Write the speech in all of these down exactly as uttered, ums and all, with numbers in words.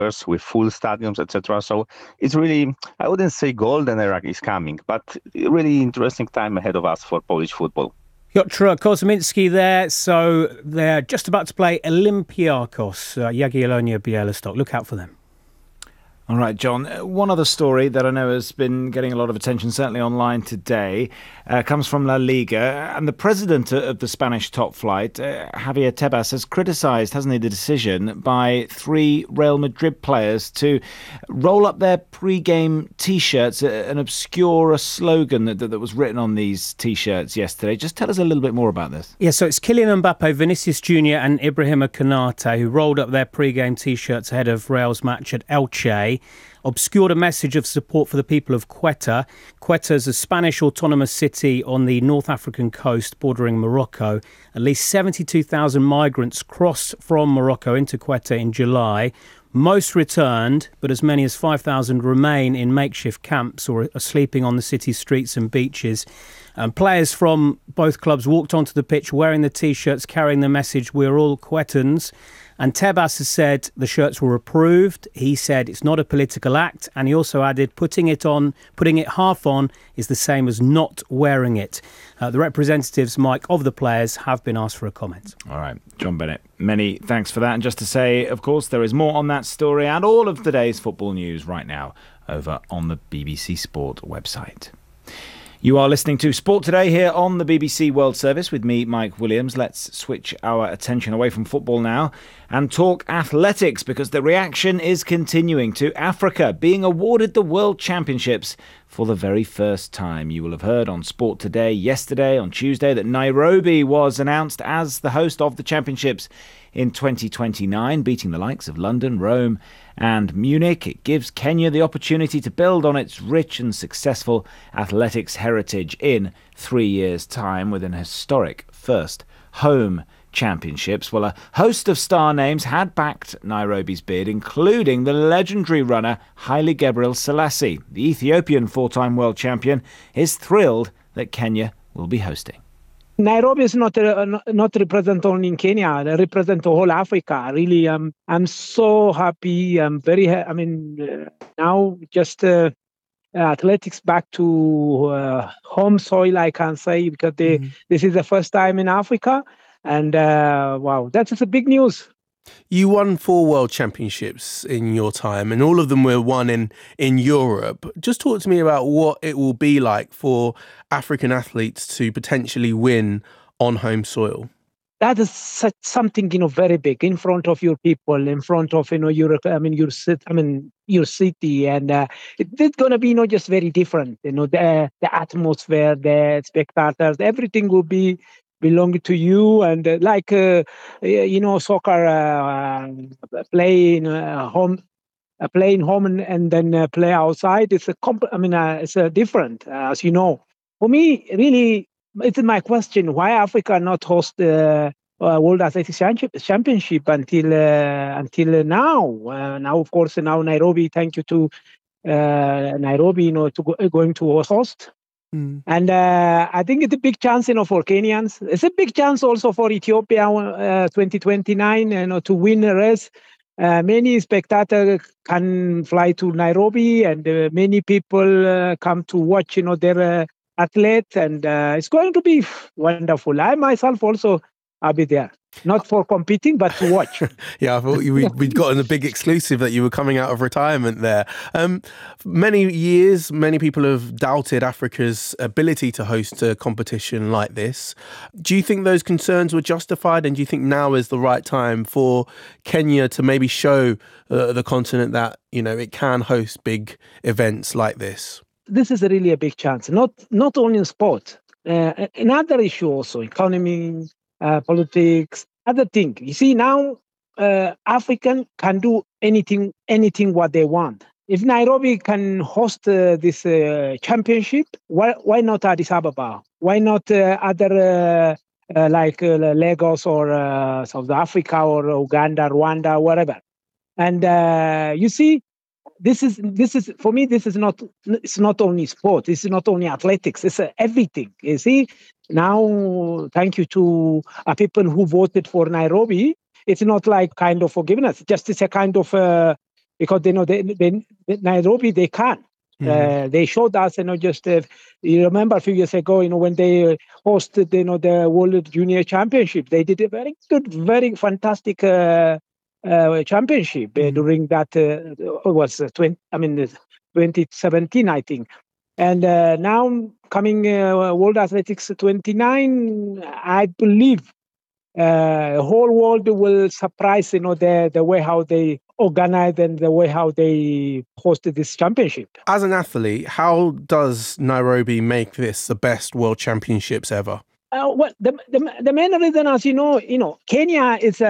with full stadiums, et cetera. So it's really, I wouldn't say golden era is coming, but really interesting time ahead of us for Polish football. Piotr Kozminski there. So they're just about to play Olympiakos, uh, Jagiellonia Białystok. Look out for them. All right, John, one other story that I know has been getting a lot of attention, certainly online today, uh, comes from La Liga. And the president of the Spanish top flight, uh, Javier Tebas, has criticised, hasn't he, the decision by three Real Madrid players to roll up their pre-game T-shirts and obscure a slogan that, that was written on these T-shirts yesterday. Just tell us a little bit more about this. Yeah, so it's Kylian Mbappe, Vinicius Junior and Ibrahima Konate who rolled up their pre-game T-shirts ahead of Real's match at Elche, obscured a message of support for the people of Quetta. Quetta is a Spanish autonomous city on the North African coast bordering Morocco. At least seventy-two thousand migrants crossed from Morocco into Quetta in July. Most returned, but as many as five thousand remain in makeshift camps or are sleeping on the city's streets and beaches. Um, players from both clubs walked onto the pitch wearing the T-shirts carrying the message, "We're all Quettans." And Tebas has said the shirts were approved. He said it's not a political act. And he also added putting it on, putting it half on is the same as not wearing it. Uh, the representatives, Mike, of the players have been asked for a comment. All right, John Bennett, many thanks for that. And just to say, of course, there is more on that story and all of today's football news right now over on the B B C Sport website. You are listening to Sport Today here on the B B C World Service with me, Mike Williams. Let's switch our attention away from football now and talk athletics, because the reaction is continuing to Africa being awarded the World Championships for the very first time. You will have heard on Sport Today yesterday, on Tuesday, that Nairobi was announced as the host of the Championships in twenty twenty-nine, beating the likes of London, Rome and Munich. It gives Kenya the opportunity to build on its rich and successful athletics heritage in three years' time with an historic first home championships. Well, a host of star names had backed Nairobi's bid, including the legendary runner Haile Gebrselassie. Selassie. The Ethiopian four-time world champion is thrilled that Kenya will be hosting. Nairobi is not uh, not represent only in Kenya, they represent the whole Africa. Really, um, I'm so happy. I'm very, ha- I mean, uh, now just uh, athletics back to uh, home soil, I can say, because they, mm-hmm. this is the first time in Africa. And uh, wow, that is a big news. You won four world championships in your time, and all of them were won in, in Europe. Just talk to me about what it will be like for African athletes to potentially win on home soil. That is such something, you know, very big in front of your people, in front of, you know, your, I mean, your city, I mean, your city. And uh, it, it's going to be, you know, just very different. You know, the, the atmosphere, the spectators, everything will be belong to you. And uh, like, uh, you know, soccer, uh, playing uh, home, uh, playing home and, and then uh, play outside. It's a, comp- I mean, uh, it's uh, different, uh, as you know. For me, really, it's my question, why Africa not host the uh, uh, World Athletics Championship until uh, until now? Uh, now, of course, now Nairobi, thank you to uh, Nairobi, you know, to go, going to host. Mm. And uh, I think it's a big chance, you know, for Kenyans. It's a big chance also for Ethiopia, uh, twenty twenty-nine, you know, to win a race. Uh, many spectators can fly to Nairobi, and uh, many people uh, come to watch, you know, their uh, athletes, and uh, it's going to be wonderful. I myself also, I'll be there. Not for competing, but to watch. Yeah, I thought we, we'd gotten a big exclusive that you were coming out of retirement there. Um, many years, many people have doubted Africa's ability to host a competition like this. Do you think those concerns were justified? And do you think now is the right time for Kenya to maybe show uh, the continent that, you know, it can host big events like this? This is really a big chance, not not only in sport, uh, another issue also, economy, Uh, politics, other thing. You see, now uh, African can do anything, anything what they want. If Nairobi can host uh, this uh, championship, why why not Addis Ababa? Why not uh, other uh, uh, like uh, Lagos or uh, South Africa or Uganda, Rwanda, whatever? And uh, you see, this is this is for me. This is not. It's not only sport. It's not only athletics. It's uh, everything. You see. Now, thank you to uh, people who voted for Nairobi. It's not like kind of forgiveness. Just it's a kind of uh, because they know they, they, Nairobi they can. Mm. Uh, they showed us, you know, just uh, you remember a few years ago, you know, when they hosted, you know, the World Junior Championship, they did a very good, very fantastic uh, uh, championship mm. uh, during that. Uh, it was uh, twenty, I mean, twenty seventeen, I think. And uh, now coming uh, World Athletics twenty-nine, I believe uh, the whole world will surprise, you know, the the way how they organize and the way how they hosted this championship. As an athlete, how does Nairobi make this the best World Championships ever? Uh, well, the, the the main reason, as you know, you know, Kenya is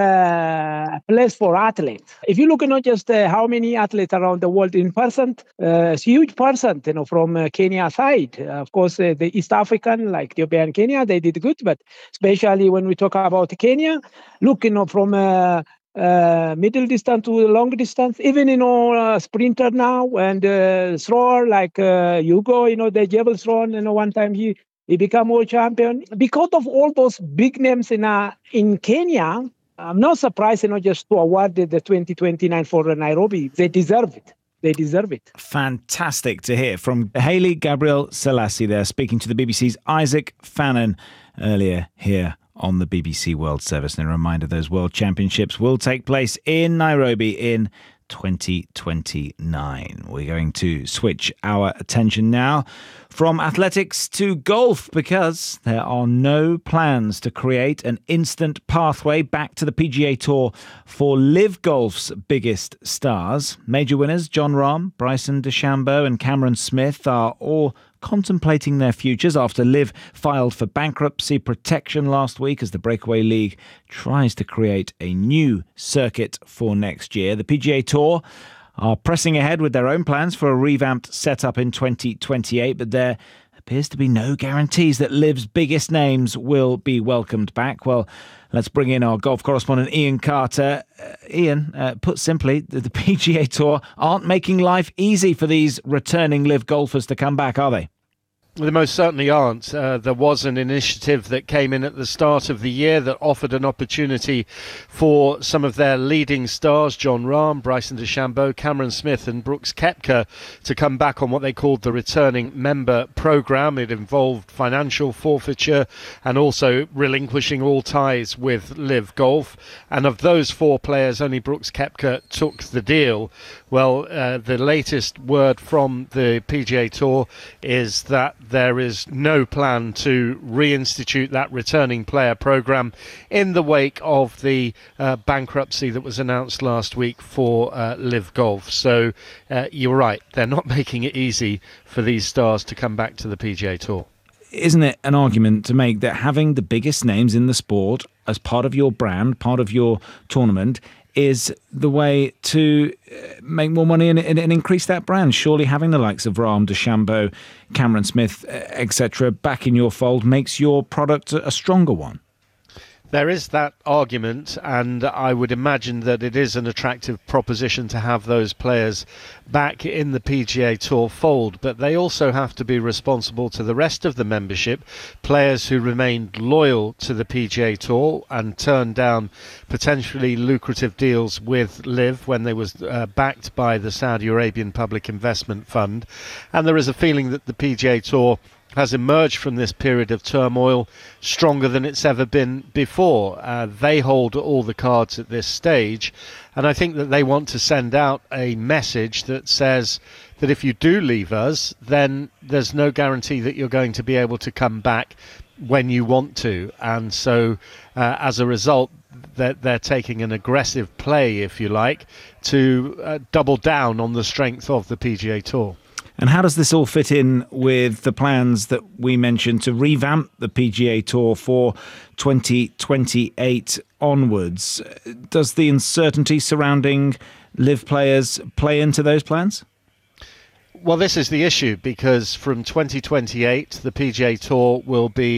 a place for athletes. If you look at not just uh, how many athletes around the world in percent, uh, it's a huge percent, you know, from uh, Kenya side. Uh, of course, uh, the East African, like Ethiopia and Kenya, they did good, but especially when we talk about Kenya, look, you know, from uh, uh, middle distance to long distance, even, you know, uh, sprinter now and uh, thrower like uh, Hugo, you know, the javelin thrower, you know, one time he He became world champion. Because of all those big names in uh, in Kenya, I'm not surprised, you know, just to award the twenty twenty-nine for Nairobi. They deserve it. They deserve it. Fantastic to hear from Haile Gabriel Selassie there, speaking to the B B C's Isaac Fannin earlier here on the B B C World Service. And a reminder, those World Championships will take place in Nairobi in twenty twenty-nine. We're going to switch our attention now from athletics to golf, because there are no plans to create an instant pathway back to the P G A Tour for Live Golf's biggest stars. Major winners Jon Rahm, Bryson DeChambeau and Cameron Smith are all contemplating their futures after Liv filed for bankruptcy protection last week as the Breakaway League tries to create a new circuit for next year. The P G A Tour are pressing ahead with their own plans for a revamped setup in twenty twenty-eight, but there appears to be no guarantees that Liv's biggest names will be welcomed back. Well, let's bring in our golf correspondent Ian Carter. Uh, Ian, uh, put simply, the, the P G A Tour aren't making life easy for these returning Live golfers to come back, are they? They most certainly aren't. Uh, there was an initiative that came in at the start of the year that offered an opportunity for some of their leading stars, Jon Rahm, Bryson DeChambeau, Cameron Smith and Brooks Koepka, to come back on what they called the returning member programme. It involved financial forfeiture and also relinquishing all ties with Live Golf. And of those four players, only Brooks Koepka took the deal. Well, uh, the latest word from the P G A Tour is that there is no plan to reinstitute that returning player programme in the wake of the uh, bankruptcy that was announced last week for uh, Live Golf. So uh, you're right, they're not making it easy for these stars to come back to the P G A Tour. Isn't it an argument to make that having the biggest names in the sport as part of your brand, part of your tournament, is the way to make more money and, and, and increase that brand? Surely having the likes of Rahm, DeChambeau, Cameron Smith, et cetera back in your fold makes your product a stronger one. There is that argument, and I would imagine that it is an attractive proposition to have those players back in the P G A Tour fold, but they also have to be responsible to the rest of the membership, players who remained loyal to the P G A Tour and turned down potentially lucrative deals with Liv when they was uh, backed by the Saudi Arabian Public Investment Fund. And there is a feeling that the P G A Tour has emerged from this period of turmoil stronger than it's ever been before. Uh, they hold all the cards at this stage, and I think that they want to send out a message that says that if you do leave us, then there's no guarantee that you're going to be able to come back when you want to. And so uh, as a result, they're, they're taking an aggressive play, if you like, to uh, double down on the strength of the P G A Tour. And how does this all fit in with the plans that we mentioned to revamp the P G A Tour for twenty twenty-eight onwards? Does the uncertainty surrounding Live players play into those plans? Well, this is the issue, because from twenty twenty-eight, the P G A Tour will be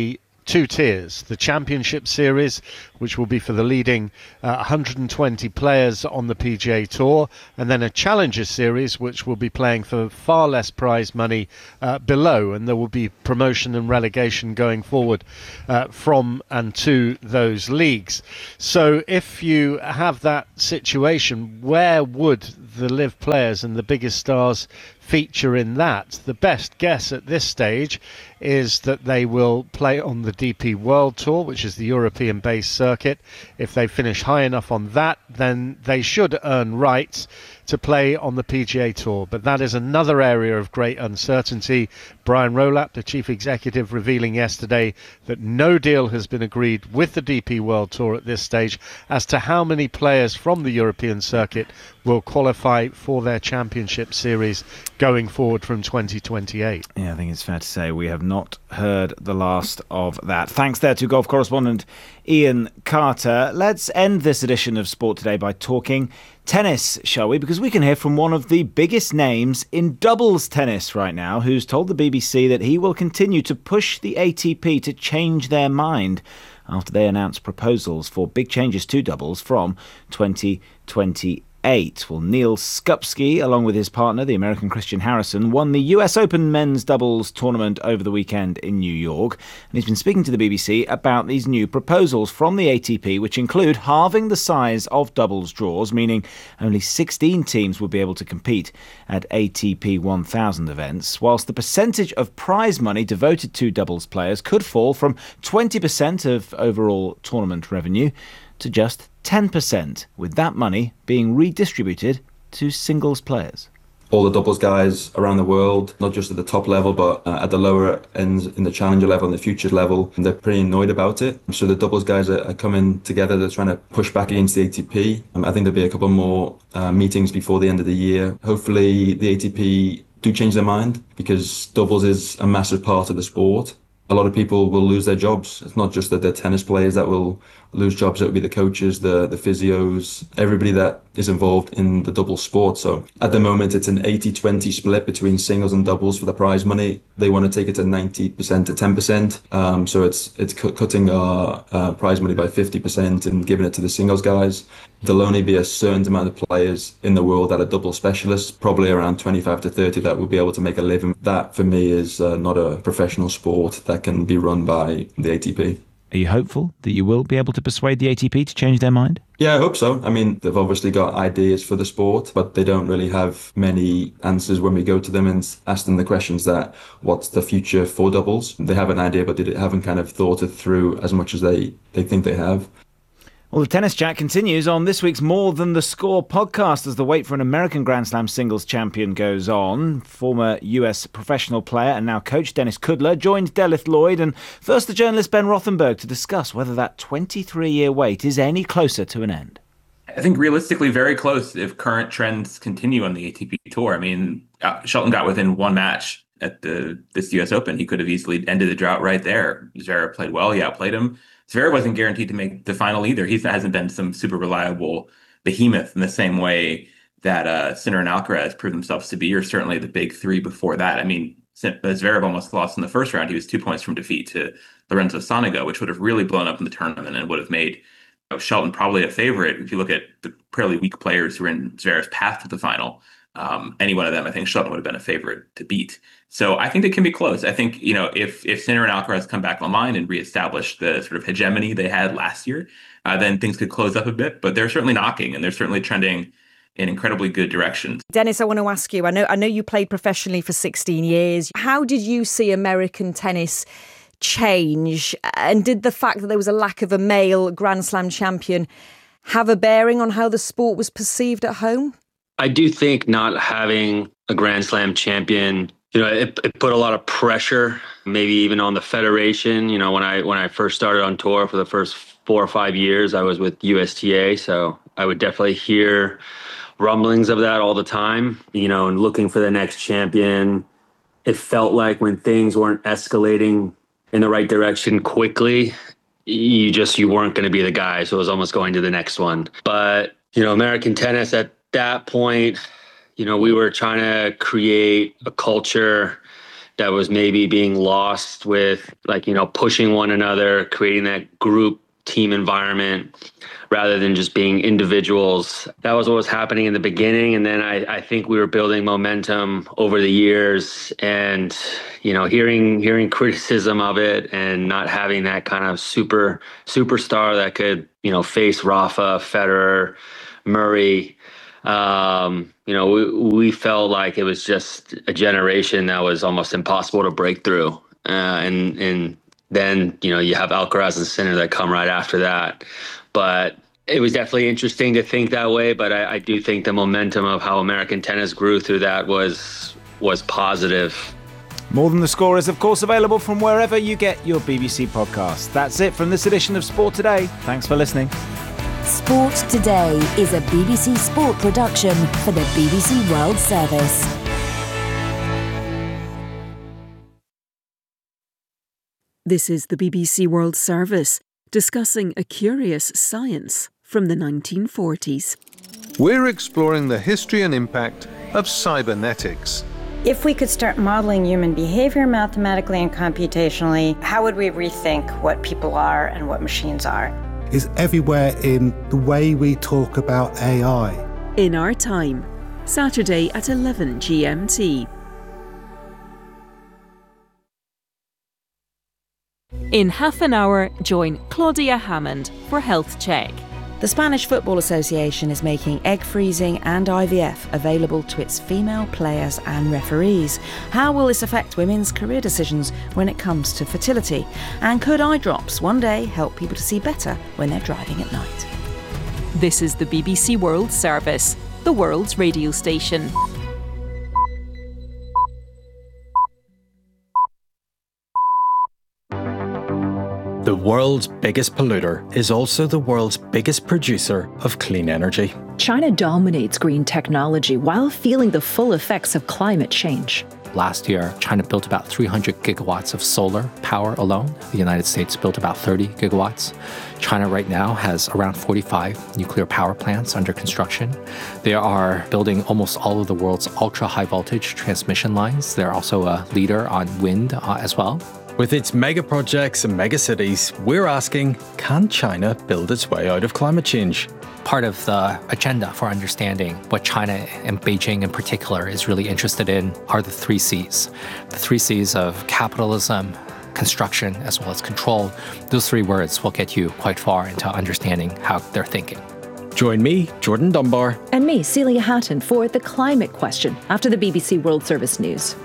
two tiers: the Championship Series, which will be for the leading uh, one hundred twenty players on the P G A Tour, and then a Challenger Series, which will be playing for far less prize money uh, below, and there will be promotion and relegation going forward uh, from and to those leagues. So if you have that situation, where would the Live players and the biggest stars feature in that? The best guess at this stage is that they will play on the D P World Tour, which is the European-based circuit. If they finish high enough on that, then they should earn rights to play on the P G A Tour. But that is another area of great uncertainty. Brian Rowlapp, the chief executive, revealing yesterday that no deal has been agreed with the D P World Tour at this stage as to how many players from the European circuit will qualify for their championship series going forward from twenty twenty-eight. Yeah, I think it's fair to say we have not heard the last of that. Thanks there to golf correspondent Ian Carter. Let's end this edition of Sport Today by talking tennis, shall we? Because we can hear from one of the biggest names in doubles tennis right now, who's told the B B C that he will continue to push the A T P to change their mind after they announced proposals for big changes to doubles from twenty twenty-eight. Well, Neil Skupski, along with his partner, the American Christian Harrison, won the U S Open men's doubles tournament over the weekend in New York. And he's been speaking to the B B C about these new proposals from the A T P, which include halving the size of doubles draws, meaning only sixteen teams will be able to compete at A T P one thousand events, whilst the percentage of prize money devoted to doubles players could fall from twenty percent of overall tournament revenue to just ten percent, with that money being redistributed to singles players. All the doubles guys around the world, not just at the top level, but uh, at the lower ends, in the challenger level and the futures level, they're pretty annoyed about it. So the doubles guys are, are coming together. They're trying to push back against the A T P. Um, I think there'll be a couple more uh, meetings before the end of the year. Hopefully the A T P do change their mind, because doubles is a massive part of the sport. A lot of people will lose their jobs. It's not just that they're tennis players that will lose jobs. It will be the coaches, the the physios, everybody that is involved in the double sport. So at the moment, it's an eighty twenty split between singles and doubles for the prize money. They want to take it to ninety percent to ten percent. Um, so it's it's cu- cutting our uh, prize money by fifty percent and giving it to the singles guys. There'll only be a certain amount of players in the world that are double specialists, probably around twenty-five to thirty, that will be able to make a living. That, for me, is uh, not a professional sport that can be run by the A T P. Are you hopeful that you will be able to persuade the A T P to change their mind? Yeah, I hope so. I mean, they've obviously got ideas for the sport, but they don't really have many answers when we go to them and ask them the questions that, what's the future for doubles? They have an idea, but they haven't kind of thought it through as much as they, they think they have. Well, the tennis chat continues on this week's More Than the Score podcast as the wait for an American Grand Slam singles champion goes on. Former U S professional player and now coach Dennis Kudla joined Delith Lloyd and first the journalist Ben Rothenberg to discuss whether that twenty-three-year wait is any closer to an end. I think realistically very close if current trends continue on the A T P Tour. I mean, uh, Shelton got within one match at the this U S Open. He could have easily ended the drought right there. Zverev played well. He outplayed him. Zverev wasn't guaranteed to make the final either. He hasn't been some super reliable behemoth in the same way that uh, Sinner and Alcaraz proved themselves to be, or certainly the big three before that. I mean, Zverev almost lost in the first round. He was two points from defeat to Lorenzo Sonego, which would have really blown up in the tournament and would have made you know, Shelton probably a favorite. If you look at the fairly weak players who are in Zverev's path to the final, um, any one of them, I think Shelton would have been a favorite to beat. So I think it can be close. I think, you know, if if Sinner and Alcaraz come back online and reestablish the sort of hegemony they had last year, uh, then things could close up a bit. But they're certainly knocking and they're certainly trending in incredibly good directions. Dennis, I want to ask you, I know I know you played professionally for sixteen years. How did you see American tennis change? And did the fact that there was a lack of a male Grand Slam champion have a bearing on how the sport was perceived at home? I do think not having a Grand Slam champion, you know, it, it put a lot of pressure, maybe even on the federation. You know, when I when I first started on tour for the first four or five years, I was with U S T A, so I would definitely hear rumblings of that all the time, you know, and looking for the next champion. It felt like when things weren't escalating in the right direction quickly, you just, you weren't going to be the guy. So it was almost going to the next one. But, you know, American tennis at that point, you know, we were trying to create a culture that was maybe being lost with, like, you know, pushing one another, creating that group team environment rather than just being individuals. That was what was happening in the beginning. And then I, I think we were building momentum over the years, and, you know, hearing hearing criticism of it and not having that kind of super superstar that could, you know, face Rafa, Federer, Murray. Um, you know, we, we felt like it was just a generation that was almost impossible to break through. Uh, and, and then, you know, you have Alcaraz and Sinner that come right after that. But it was definitely interesting to think that way. But I, I do think the momentum of how American tennis grew through that was was positive. More Than the Score is, of course, available from wherever you get your B B C podcast. That's it from this edition of Sport Today. Thanks for listening. Sport Today is a B B C Sport production for the B B C World Service. This is the B B C World Service, discussing a curious science from the nineteen forties. We're exploring the history and impact of cybernetics. If we could start modeling human behavior mathematically and computationally, how would we rethink what people are and what machines are? Is everywhere in the way we talk about A I. In Our Time, Saturday at eleven G M T. In half an hour, join Claudia Hammond for Health Check. The Spanish Football Association is making egg freezing and I V F available to its female players and referees. How will this affect women's career decisions when it comes to fertility? And could eye drops one day help people to see better when they're driving at night? This is the B B C World Service, the world's radio station. The world's biggest polluter is also the world's biggest producer of clean energy. China dominates green technology while feeling the full effects of climate change. Last year, China built about three hundred gigawatts of solar power alone. The United States built about thirty gigawatts. China right now has around forty-five nuclear power plants under construction. They are building almost all of the world's ultra-high voltage transmission lines. They're also a leader on wind uh, as well. With its mega projects and mega cities, we're asking, can China build its way out of climate change? Part of the agenda for understanding what China and Beijing in particular is really interested in are the three C's. The three C's of capitalism, construction, as well as control. Those three words will get you quite far into understanding how they're thinking. Join me, Jordan Dunbar. And me, Celia Hatton, for The Climate Question after the B B C World Service News.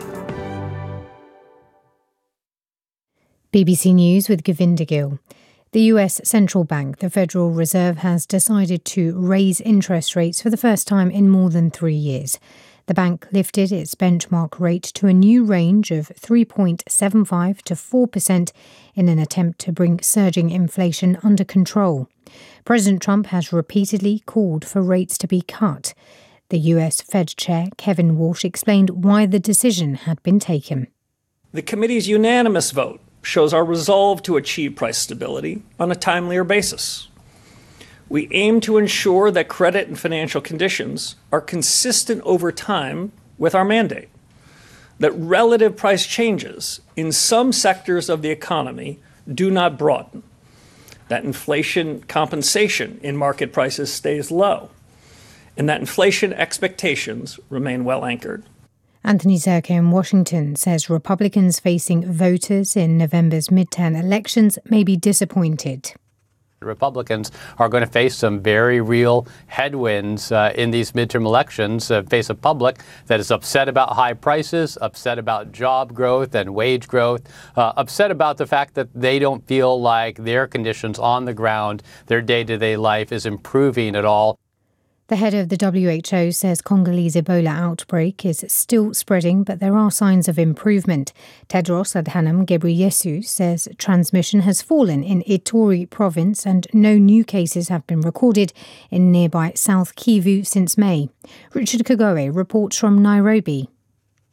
B B C News with Govinda Gill. The U S Central Bank, the Federal Reserve, has decided to raise interest rates for the first time in more than three years. The bank lifted its benchmark rate to a new range of three point seven five to four percent in an attempt to bring surging inflation under control. President Trump has repeatedly called for rates to be cut. The U S Fed Chair, Kevin Walsh, explained why the decision had been taken. The committee's unanimous vote shows our resolve to achieve price stability on a timelier basis. We aim to ensure that credit and financial conditions are consistent over time with our mandate, that relative price changes in some sectors of the economy do not broaden, that inflation compensation in market prices stays low, and that inflation expectations remain well anchored. Anthony Zerko in Washington says Republicans facing voters in November's midterm elections may be disappointed. Republicans are going to face some very real headwinds uh, in these midterm elections, uh, face a public that is upset about high prices, upset about job growth and wage growth, uh, upset about the fact that they don't feel like their conditions on the ground, their day-to-day life is improving at all. The head of the W H O says Congolese Ebola outbreak is still spreading, but there are signs of improvement. Tedros Adhanom Ghebreyesus says transmission has fallen in Ituri province and no new cases have been recorded in nearby South Kivu since May. Richard Kagoe reports from Nairobi.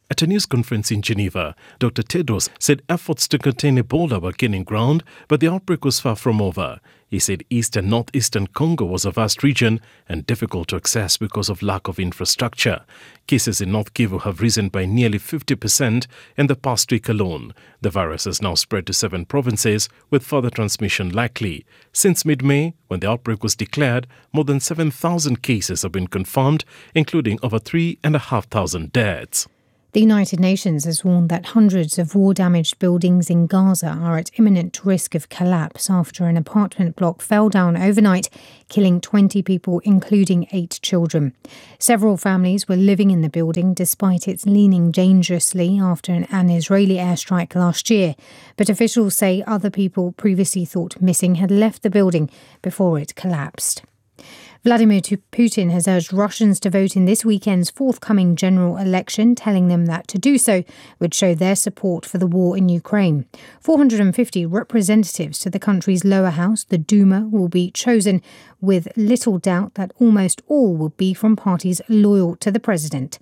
At a news conference in Geneva, Doctor Tedros said efforts to contain Ebola were gaining ground, but the outbreak was far from over. He said East and Northeastern Congo was a vast region and difficult to access because of lack of infrastructure. Cases in North Kivu have risen by nearly fifty percent in the past week alone. The virus has now spread to seven provinces, with further transmission likely. Since mid-May, when the outbreak was declared, more than seven thousand cases have been confirmed, including over three thousand five hundred deaths. The United Nations has warned that hundreds of war-damaged buildings in Gaza are at imminent risk of collapse after an apartment block fell down overnight, killing twenty people, including eight children. Several families were living in the building despite its leaning dangerously after an, an Israeli airstrike last year. But officials say other people previously thought missing had left the building before it collapsed. Vladimir Putin has urged Russians to vote in this weekend's forthcoming general election, telling them that to do so would show their support for the war in Ukraine. four hundred fifty representatives to the country's lower house, the Duma, will be chosen, with little doubt that almost all will be from parties loyal to the president.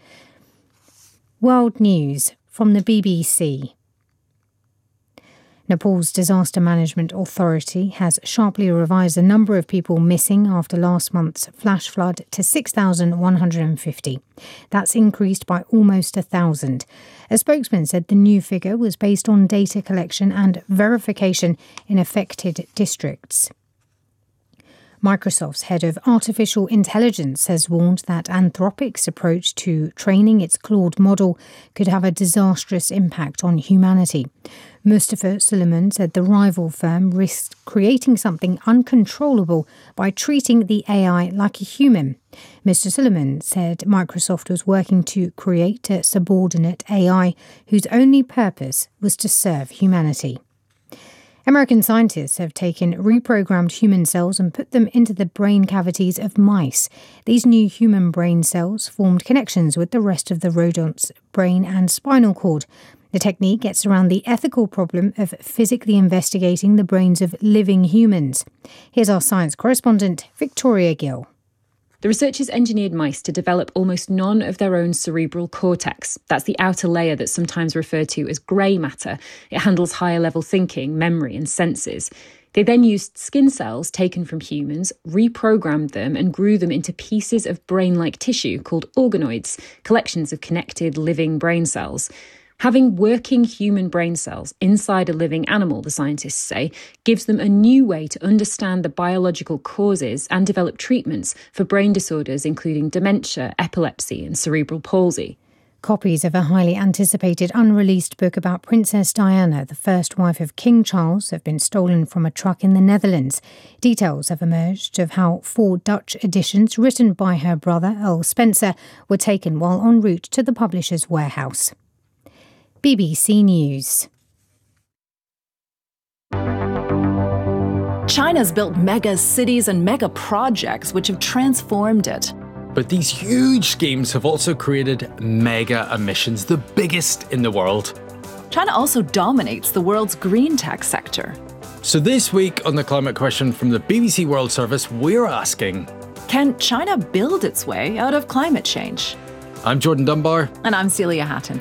World News from the B B C. Nepal's Disaster Management Authority has sharply revised the number of people missing after last month's flash flood to six thousand one hundred fifty. That's increased by almost a thousand. A spokesman said the new figure was based on data collection and verification in affected districts. Microsoft's head of artificial intelligence has warned that Anthropic's approach to training its Claude model could have a disastrous impact on humanity. Mustafa Suleiman said the rival firm risks creating something uncontrollable by treating the A I like a human. Mister Suleiman said Microsoft was working to create a subordinate A I whose only purpose was to serve humanity. American scientists have taken reprogrammed human cells and put them into the brain cavities of mice. These new human brain cells formed connections with the rest of the rodent's brain and spinal cord. The technique gets around the ethical problem of physically investigating the brains of living humans. Here's our science correspondent, Victoria Gill. The researchers engineered mice to develop almost none of their own cerebral cortex. That's the outer layer that's sometimes referred to as grey matter. It handles higher level thinking, memory and senses. They then used skin cells taken from humans, reprogrammed them and grew them into pieces of brain-like tissue called organoids, collections of connected living brain cells. Having working human brain cells inside a living animal, the scientists say, gives them a new way to understand the biological causes and develop treatments for brain disorders including dementia, epilepsy and cerebral palsy. Copies of a highly anticipated unreleased book about Princess Diana, the first wife of King Charles, have been stolen from a truck in the Netherlands. Details have emerged of how four Dutch editions written by her brother, Earl Spencer, were taken while en route to the publisher's warehouse. B B C News. China's built mega cities and mega projects which have transformed it. But these huge schemes have also created mega emissions, the biggest in the world. China also dominates the world's green tech sector. So this week on the Climate Question from the B B C World Service, we're asking, can China build its way out of climate change? I'm Jordan Dunbar. And I'm Celia Hatton.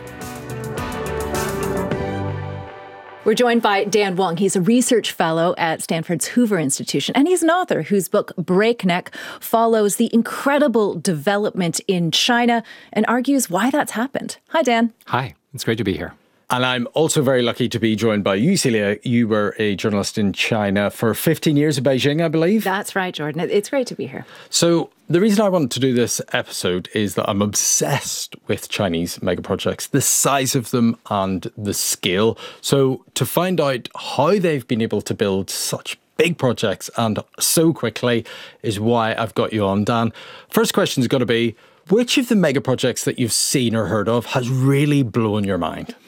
We're joined by Dan Wong. He's a research fellow at Stanford's Hoover Institution, and he's an author whose book Breakneck follows the incredible development in China and argues why that's happened. Hi, Dan. Hi. It's great to be here. And I'm also very lucky to be joined by you, Celia. You were a journalist in China for fifteen years in Beijing, I believe. That's right, Jordan. It's great to be here. So the reason I wanted to do this episode is that I'm obsessed with Chinese mega projects, the size of them and the scale. So to find out how they've been able to build such big projects and so quickly is why I've got you on, Dan. First question is going to be, which of the mega projects that you've seen or heard of has really blown your mind?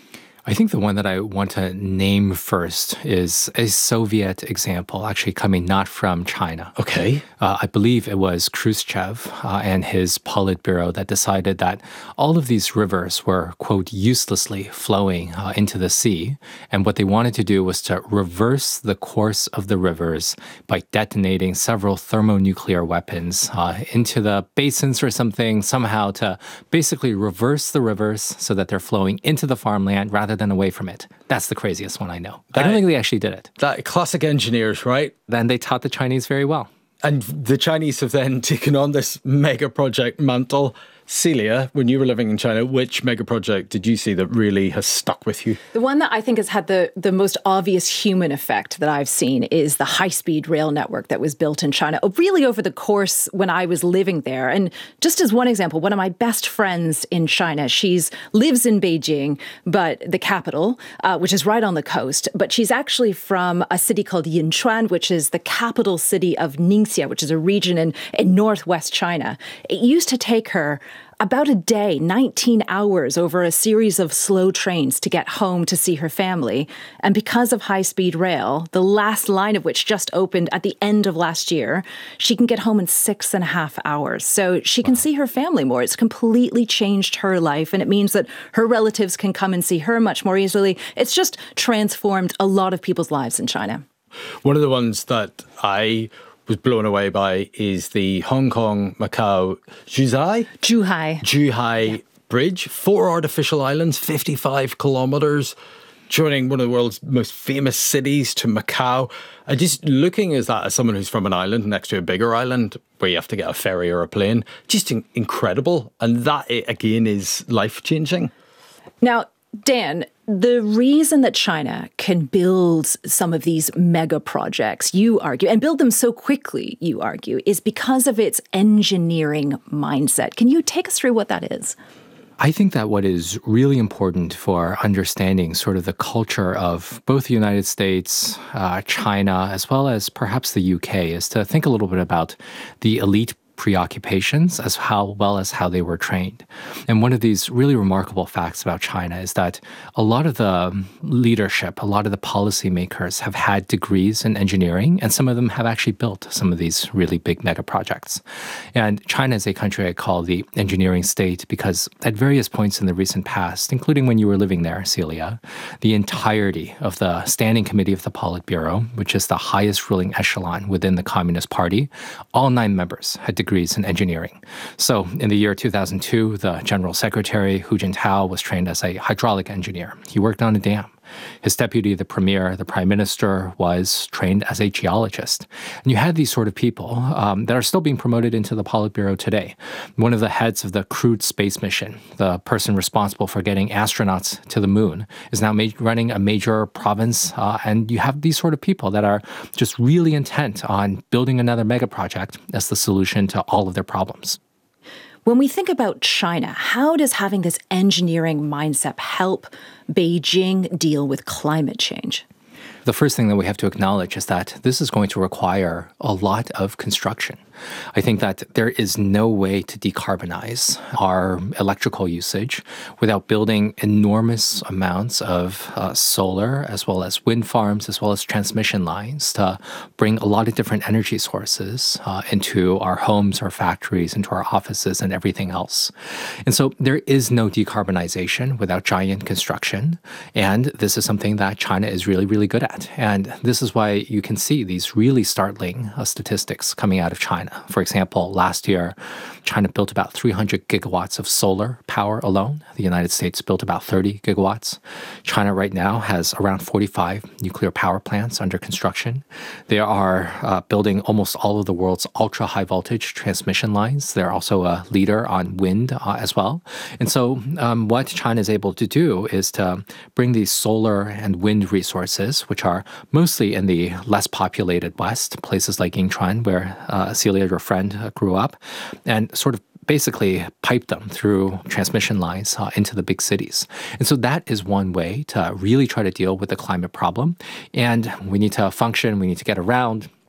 I think the one that I want to name first is a Soviet example, actually coming not from China. Okay. Uh, I believe it was Khrushchev uh, and his Politburo that decided that all of these rivers were, quote, uselessly flowing uh, into the sea. And what they wanted to do was to reverse the course of the rivers by detonating several thermonuclear weapons uh, into the basins or something, somehow to basically reverse the rivers so that they're flowing into the farmland rather than away from it. That's the craziest one I know. That, I don't think they actually did it. That classic engineers, right? Then they taught the Chinese very well. And the Chinese have then taken on this mega project mantle. Celia, when you were living in China, which mega project did you see that really has stuck with you? The one that I think has had the, the most obvious human effect that I've seen is the high-speed rail network that was built in China, really over the course when I was living there. And just as one example, one of my best friends in China, she's lives in Beijing, but the capital, uh, which is right on the coast, but she's actually from a city called Yinchuan, which is the capital city of Ningxia, which is a region in, in northwest China. It used to take her about a day, nineteen hours over a series of slow trains to get home to see her family. And because of high-speed rail, the last line of which just opened at the end of last year, she can get home in six and a half hours. So she can see her family more. It's completely changed her life, and it means that her relatives can come and see her much more easily. It's just transformed a lot of people's lives in China. One of the ones that I was blown away by is the Hong Kong Macau Zhuhai Zhuhai Zhuhai yeah. Bridge. Four artificial islands, fifty-five kilometers, joining one of the world's most famous cities to Macau. And just looking at that as someone who's from an island next to a bigger island where you have to get a ferry or a plane, just in- incredible. And that, again, is life-changing. Now, Dan, the reason that China can build some of these mega projects, you argue, and build them so quickly, you argue, is because of its engineering mindset. Can you take us through what that is? I think that what is really important for understanding sort of the culture of both the United States, uh, China, as well as perhaps the U K, is to think a little bit about the elite preoccupations as how well as how they were trained. And one of these really remarkable facts about China is that a lot of the leadership, a lot of the policymakers have had degrees in engineering, and some of them have actually built some of these really big mega projects. And China is a country I call the engineering state because at various points in the recent past, including when you were living there, Celia, the entirety of the Standing Committee of the Politburo, which is the highest ruling echelon within the Communist Party, all nine members had degrees in engineering. So in the year two thousand two, the General Secretary, Hu Jintao, was trained as a hydraulic engineer. He worked on a dam. His deputy, the premier, the prime minister, was trained as a geologist. And you had these sort of people um, that are still being promoted into the Politburo today. One of the heads of the crewed space mission, the person responsible for getting astronauts to the moon, is now ma- running a major province. Uh, and you have these sort of people that are just really intent on building another mega project as the solution to all of their problems. When we think about China, how does having this engineering mindset help Beijing deal with climate change? The first thing that we have to acknowledge is that this is going to require a lot of construction. I think that there is no way to decarbonize our electrical usage without building enormous amounts of uh, solar, as well as wind farms, as well as transmission lines to bring a lot of different energy sources uh, into our homes, our factories, into our offices, and everything else. And so there is no decarbonization without giant construction. And this is something that China is really, really good at. And this is why you can see these really startling uh, statistics coming out of China. For example, last year, China built about three hundred gigawatts of solar power alone. The United States built about thirty gigawatts. China right now has around forty-five nuclear power plants under construction. They are uh, building almost all of the world's ultra-high voltage transmission lines. They're also a leader on wind uh, as well. And so um, what China is able to do is to bring these solar and wind resources, which are mostly in the less populated West, places like Yinchuan, where uh, Celia, your friend, uh, grew up, and sort of basically pipe them through transmission lines uh, into the big cities. And so that is one way to really try to deal with the climate problem. And we need to function, we need to get around.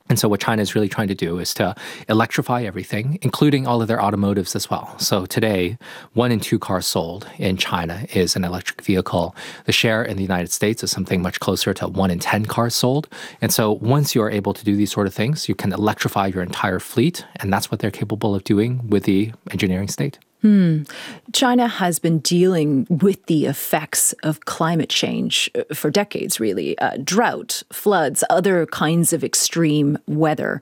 And so what China is really trying to do is to electrify everything, including all of their automotives as well. So today, one in two cars sold in China is an electric vehicle. The share in the United States is something much closer to one in ten cars sold. And so once you are able to do these sort of things, you can electrify your entire fleet. And that's what they're capable of doing with the engineering state. Hmm. China has been dealing with the effects of climate change for decades, really. Uh, drought, floods, other kinds of extreme weather.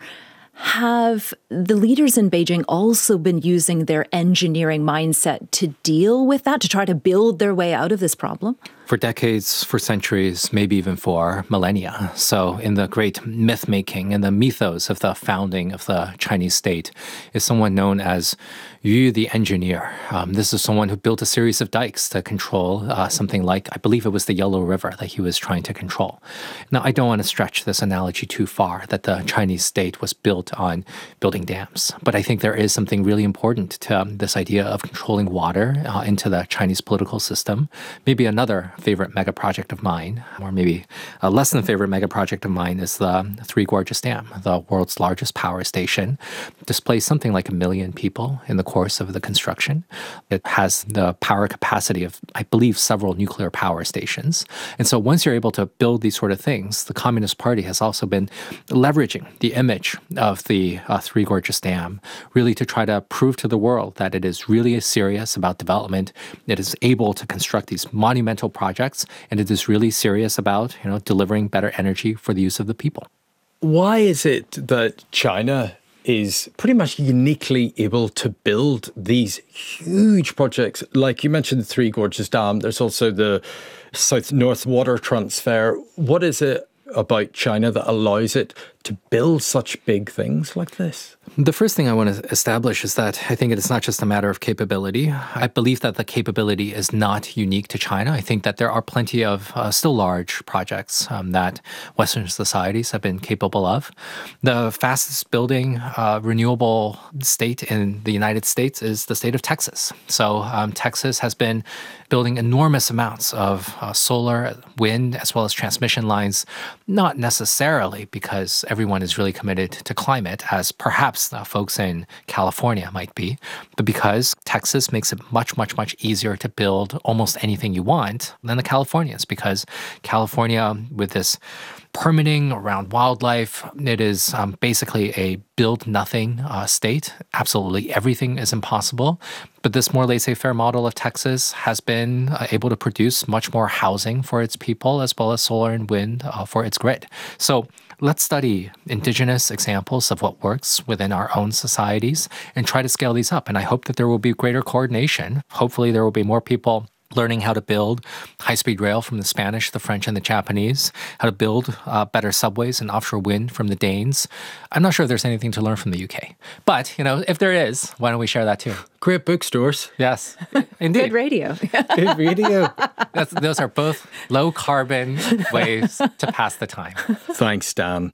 Have the leaders in Beijing also been using their engineering mindset to deal with that, to try to build their way out of this problem? For decades, for centuries, maybe even for millennia. So in the great myth-making and the mythos of the founding of the Chinese state is someone known as Yu the engineer. Um, this is someone who built a series of dikes to control uh, something like, I believe it was the Yellow River that he was trying to control. Now, I don't want to stretch this analogy too far, that the Chinese state was built on building dams. But I think there is something really important to um, this idea of controlling water uh, into the Chinese political system. Maybe another favorite mega project of mine, or maybe a less than favorite mega project of mine, is the Three Gorges Dam, the world's largest power station. It displays something like a million people in the course of the construction. It has the power capacity of, I believe, several nuclear power stations. And so once you're able to build these sort of things, the Communist Party has also been leveraging the image of the uh, Three Gorges Dam really to try to prove to the world that it is really serious about development. It is able to construct these monumental projects, and it is really serious about, you know, delivering better energy for the use of the people. Why is it that China is pretty much uniquely able to build these huge projects? Like you mentioned the Three Gorges Dam, there's also the South-North water transfer. What is it about China that allows it to build such big things like this? The first thing I want to establish is that I think it is not just a matter of capability. I believe that the capability is not unique to China. I think that there are plenty of uh, still large projects um, that Western societies have been capable of. The fastest building uh, renewable state in the United States is the state of Texas. So um, Texas has been building enormous amounts of uh, solar, wind, as well as transmission lines, not necessarily because everyone is really committed to climate, as perhaps uh, folks in California might be, but because Texas makes it much, much, much easier to build almost anything you want than the Californians, because California, with this permitting around wildlife, it is um, basically a build-nothing uh, state. Absolutely everything is impossible. But this more laissez-faire model of Texas has been uh, able to produce much more housing for its people, as well as solar and wind uh, for its grid. So let's study indigenous examples of what works within our own societies and try to scale these up. And I hope that there will be greater coordination. Hopefully there will be more people learning how to build high-speed rail from the Spanish, the French, and the Japanese, how to build uh, better subways and offshore wind from the Danes. I'm not sure if there's anything to learn from the U K. But, you know, if there is, why don't we share that too? Great bookstores. Yes, indeed. Good radio. Good radio. That's, those are both low-carbon ways to pass the time. Thanks, Dan.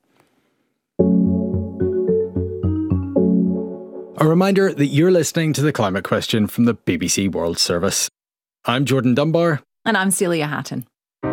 A reminder that you're listening to The Climate Question from the B B C World Service. I'm Jordan Dunbar. And I'm Celia Hatton.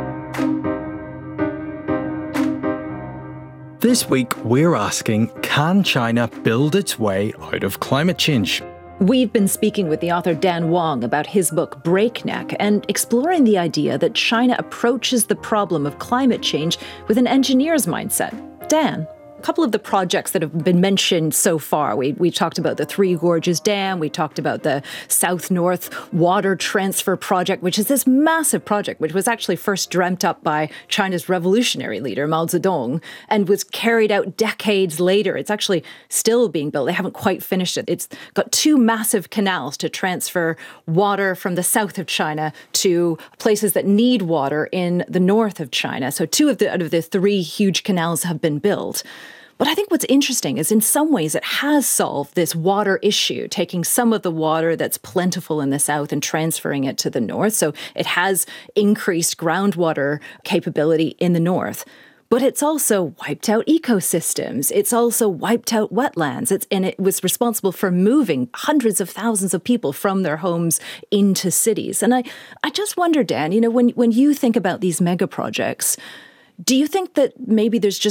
This week, we're asking, can China build its way out of climate change? We've been speaking with the author Dan Wang about his book Breakneck and exploring the idea that China approaches the problem of climate change with an engineer's mindset. Dan, a couple of the projects that have been mentioned so far. We we talked about the Three Gorges Dam. We talked about the South-North Water Transfer Project, which is this massive project, which was actually first dreamt up by China's revolutionary leader, Mao Zedong, and was carried out decades later. It's actually still being built. They haven't quite finished it. It's got two massive canals to transfer water from the south of China to places that need water in the north of China. So two of the out of the three huge canals have been built. But I think what's interesting is in some ways it has solved this water issue, taking some of the water that's plentiful in the south and transferring it to the north. So it has increased groundwater capability in the north. But it's also wiped out ecosystems. It's also wiped out wetlands. It's, and it was responsible for moving hundreds of thousands of people from their homes into cities. And I, I just wonder, Dan, you know, when, when you think about these mega projects, do you think that maybe there's just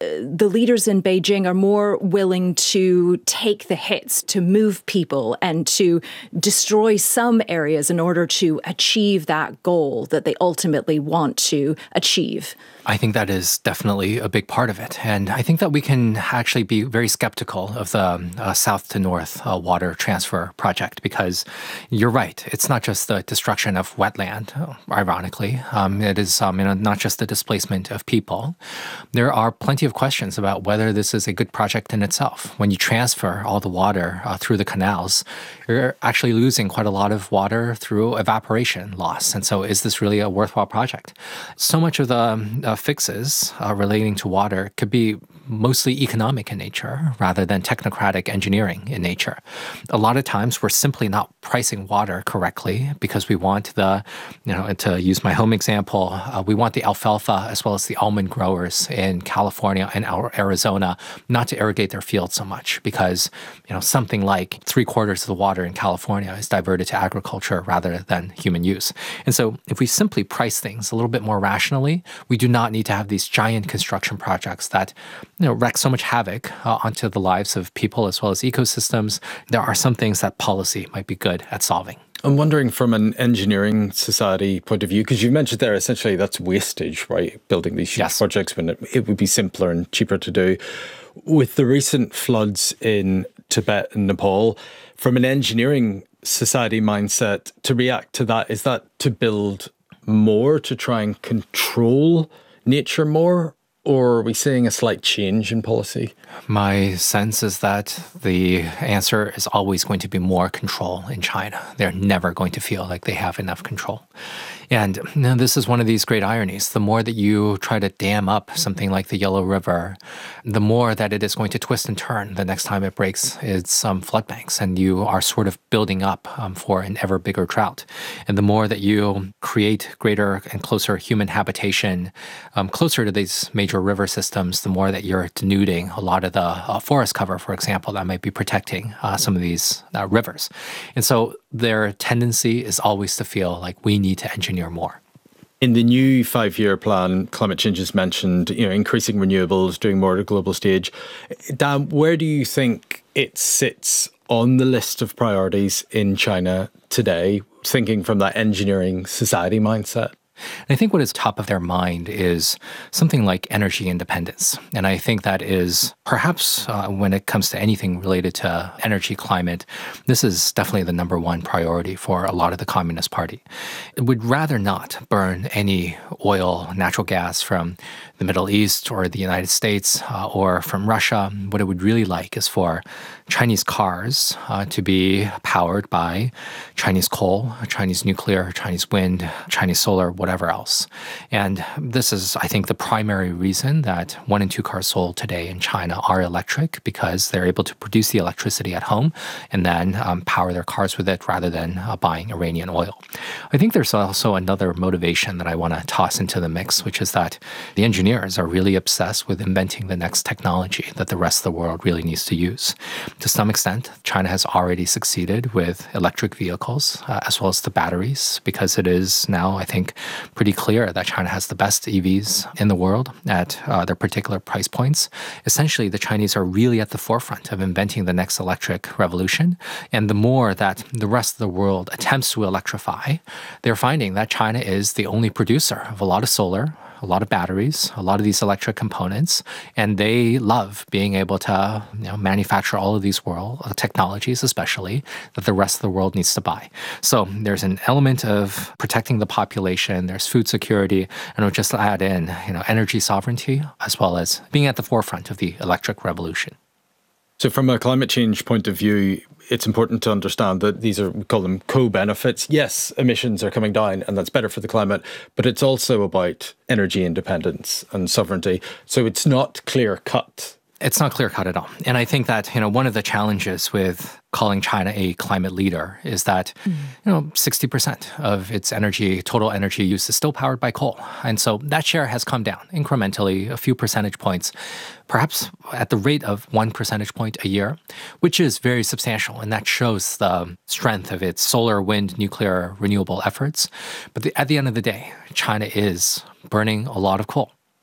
the leaders in Beijing are more willing to take the hits, to move people, and to destroy some areas in order to achieve that goal that they ultimately want to achieve. I think that is definitely a big part of it. And I think that we can actually be very skeptical of the uh, south to north uh, water transfer project, because you're right. It's not just the destruction of wetland, ironically. Um, it is um, you know, not just the displacement of people. There are plenty of questions about whether this is a good project in itself. When you transfer all the water uh, through the canals, you're actually losing quite a lot of water through evaporation loss. And so is this really a worthwhile project? So much of the uh, fixes uh, relating to water could be mostly economic in nature rather than technocratic engineering in nature. A lot of times we're simply not pricing water correctly because we want the, you know, to use my home example, uh, we want the alfalfa as well as the almond growers in California and Arizona not to irrigate their fields so much because, you know, something like three quarters of the water in California is diverted to agriculture rather than human use. And so if we simply price things a little bit more rationally, we do not need to have these giant construction projects that, you know, wreak so much havoc uh, onto the lives of people as well as ecosystems. There are some things that policy might be good at solving. I'm wondering from an engineering society point of view, because you mentioned there essentially that's wastage, right? Building these huge yes. projects when it, it would be simpler and cheaper to do. With the recent floods in Tibet and Nepal, from an engineering society mindset, to react to that, is that to build more, to try and control nature more? Or are we seeing a slight change in policy? My sense is that the answer is always going to be more control in China. They're never going to feel like they have enough control. And you know, this is one of these great ironies. The more that you try to dam up something like the Yellow River, the more that it is going to twist and turn the next time it breaks its um, flood banks. And you are sort of building up um, for an ever bigger drought. And the more that you create greater and closer human habitation um, closer to these major river systems, the more that you're denuding a lot of the uh, forest cover, for example, that might be protecting uh, some of these uh, rivers. And so their tendency is always to feel like we need to engineer more. In the new five-year plan, climate change is mentioned, you know, increasing renewables, doing more at a global stage. Dan, where do you think it sits on the list of priorities in China today, thinking from that engineering society mindset? And I think what is top of their mind is something like energy independence. And I think that is perhaps uh, when it comes to anything related to energy climate, this is definitely the number one priority for a lot of the Communist Party. It would rather not burn any oil, natural gas from the Middle East or the United States uh, or from Russia. What it would really like is for Chinese cars uh, to be powered by Chinese coal, Chinese nuclear, Chinese wind, Chinese solar, whatever else. And this is, I think, the primary reason that one in two cars sold today in China are electric, because they're able to produce the electricity at home and then um, power their cars with it rather than uh, buying Iranian oil. I think there's also another motivation that I want to toss into the mix, which is that the engineers are really obsessed with inventing the next technology that the rest of the world really needs to use. To some extent, China has already succeeded with electric vehicles uh, as well as the batteries, because it is now, I think, pretty clear that China has the best E Vs in the world at uh, their particular price points. Essentially, the Chinese are really at the forefront of inventing the next electric revolution. And the more that the rest of the world attempts to electrify, they're finding that China is the only producer of a lot of solar, a lot of batteries, a lot of these electric components, and they love being able to, you know, manufacture all of these world uh, technologies, especially that the rest of the world needs to buy. So there's an element of protecting the population, there's food security, and we'll just add in, you know, energy sovereignty, as well as being at the forefront of the electric revolution. So from a climate change point of view, it's important to understand that these are, we call them co-benefits. Yes, emissions are coming down and that's better for the climate, but it's also about energy independence and sovereignty. So it's not clear-cut. It's not clear-cut at all. And I think that, you know, one of the challenges with calling China a climate leader is that, mm. you know, sixty percent of its energy, total energy use is still powered by coal. And so that share has come down incrementally, a few percentage points, perhaps at the rate of one percentage point a year, which is very substantial. And that shows the strength of its solar, wind, nuclear, renewable efforts. But the, at the end of the day, China is burning a lot of coal.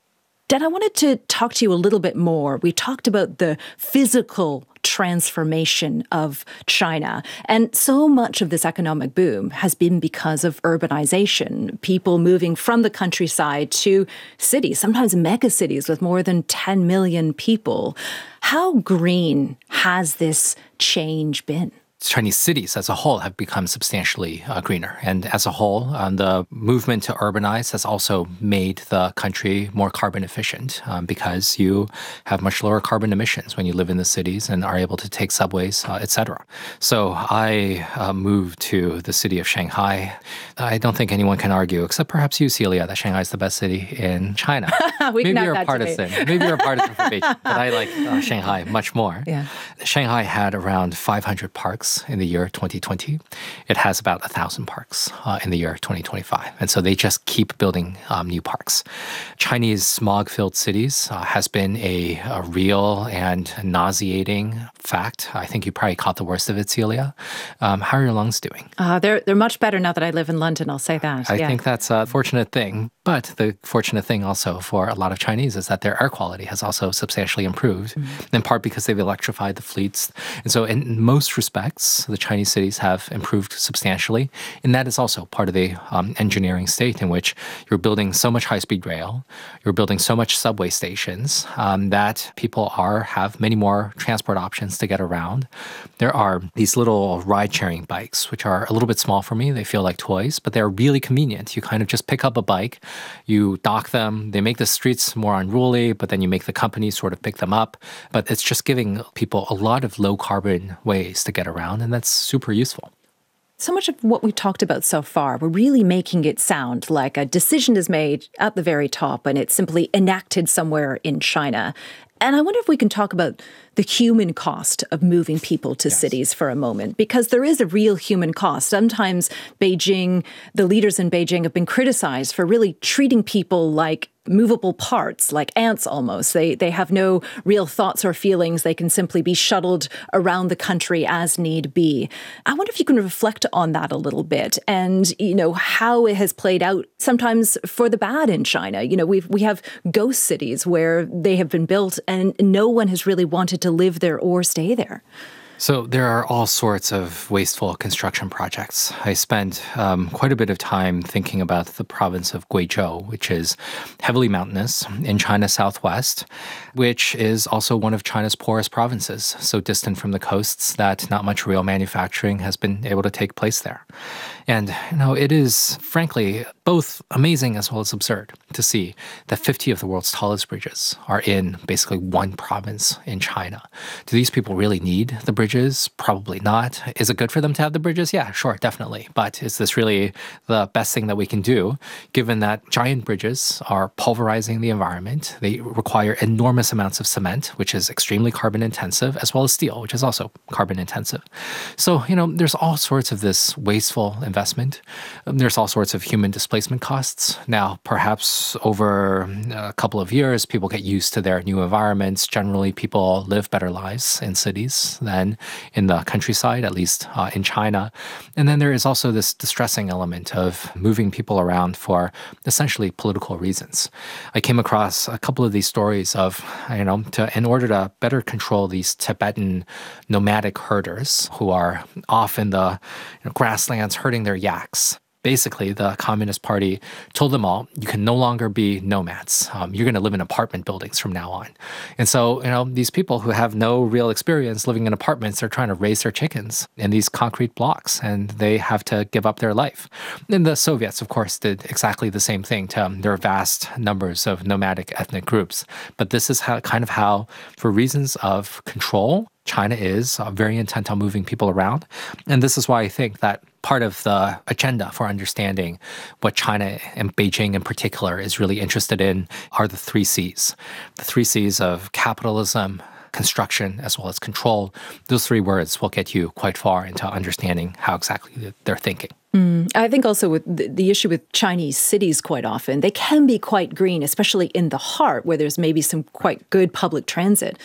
Dan, I wanted to talk to you a little bit more. We talked about the physical transformation of China. And so much of this economic boom has been because of urbanization, people moving from the countryside to cities, sometimes mega cities with more than ten million people. How green has this change been? Chinese cities as a whole have become substantially uh, greener. And as a whole, um, the movement to urbanize has also made the country more carbon efficient um, because you have much lower carbon emissions when you live in the cities and are able to take subways, uh, et cetera. So I uh, moved to the city of Shanghai. I don't think anyone can argue, except perhaps you, Celia, that Shanghai is the best city in China. we Maybe can you're have a that partisan. debate. Maybe you're a partisan for Beijing, but I like uh, Shanghai much more. Yeah. Shanghai had around five hundred parks in the year twenty twenty. It has about one thousand parks uh, in the year twenty twenty-five. And so they just keep building um, new parks. Chinese smog-filled cities uh, has been a, a real and nauseating fact. I think you probably caught the worst of it, Celia. Um, how are your lungs doing? Uh, they're, they're much better now that I live in London, I'll say that. I yeah. think that's a fortunate thing. But the fortunate thing also for a lot of Chinese is that their air quality has also substantially improved, mm-hmm. in part because they've electrified the fleets. And so in most respects, the Chinese cities have improved substantially. And that is also part of the um, engineering state in which you're building so much high-speed rail, you're building so much subway stations um, that people are have many more transport options to get around. There are these little ride-sharing bikes, which are a little bit small for me. They feel like toys, but they're really convenient. You kind of just pick up a bike, you dock them, they make the streets more unruly, but then you make the companies sort of pick them up. But it's just giving people a lot of low-carbon ways to get around, and that's super useful. So much of what we've talked about so far, we're really making it sound like a decision is made at the very top and it's simply enacted somewhere in China. And I wonder if we can talk about the human cost of moving people to yes. cities for a moment, because there is a real human cost. Sometimes Beijing, the leaders in Beijing have been criticized for really treating people like movable parts, like ants almost. They they have no real thoughts or feelings. They can simply be shuttled around the country as need be. I wonder if you can reflect on that a little bit and, you know, how it has played out sometimes for the bad in China. You know, we've, we have ghost cities where they have been built and no one has really wanted to live there or stay there. So there are all sorts of wasteful construction projects. I spent um, quite a bit of time thinking about the province of Guizhou, which is heavily mountainous in China's southwest, which is also one of China's poorest provinces, so distant from the coasts that not much real manufacturing has been able to take place there. And, you know, it is, frankly, both amazing as well as absurd to see that fifty of the world's tallest bridges are in basically one province in China. Do these people really need the bridges? Probably not. Is it good for them to have the bridges? Yeah, sure, definitely. But is this really the best thing that we can do, given that giant bridges are pulverizing the environment? They require enormous amounts of cement, which is extremely carbon intensive, as well as steel, which is also carbon intensive. So, you know, there's all sorts of this wasteful investment. Um, there's all sorts of human displacement costs. Now, perhaps over a couple of years, people get used to their new environments. Generally, people live better lives in cities than in the countryside, at least uh, in China. And then there is also this distressing element of moving people around for essentially political reasons. I came across a couple of these stories of, you know, to, in order to better control these Tibetan nomadic herders who are off in the you know, grasslands herding their yaks. Basically, the Communist Party told them all, you can no longer be nomads. Um, you're going to live in apartment buildings from now on. And so, you know, these people who have no real experience living in apartments, they're trying to raise their chickens in these concrete blocks, and they have to give up their life. And the Soviets, of course, did exactly the same thing to um, their vast numbers of nomadic ethnic groups. But this is how, kind of how, for reasons of control, China is uh, very intent on moving people around. And this is why I think that part of the agenda for understanding what China and Beijing in particular is really interested in are the three C's. The three C's of capitalism, construction, as well as control. Those three words will get you quite far into understanding how exactly they're thinking. Mm. I think also with the, the issue with Chinese cities quite often, they can be quite green, especially in the heart where there's maybe some quite good public transit.